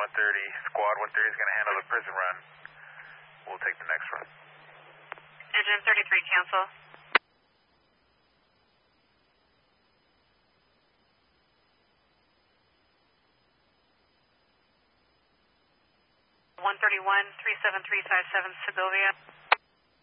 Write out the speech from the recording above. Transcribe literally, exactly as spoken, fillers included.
one thirty. Squad one thirty is going to handle the prison run. We'll take the next run. Engine thirty-three, cancel. one thirty-one, three seven three five seven, Segovia.